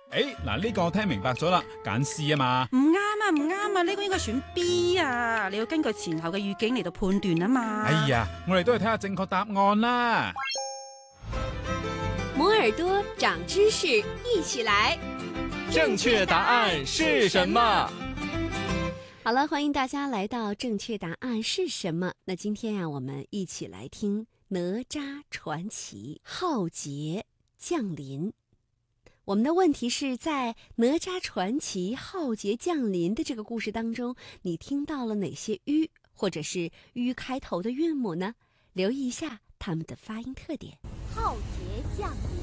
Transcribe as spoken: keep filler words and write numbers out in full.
誒，嗱呢個我聽明白咗啦，揀 C 啊嘛。 唔啱啊，唔啱啊，呢個應該選 B 啊，你要根據前後嘅語境嚟到判斷啊嘛。 哎呀，我哋都係睇下正確答案啦。 摩耳朵長知識，一起來。 正確答案是什麼？ 好了，歡迎大家來到正確答案是什麼？那今天啊，我們一起來聽哪吒傳奇浩劫降臨。我們的問題是在哪吒傳奇浩劫降臨的這個故事當中，你聽到了哪些 ü 或者是 ü 開頭的韻母呢？留意一下它們的發音特點。 浩劫降臨。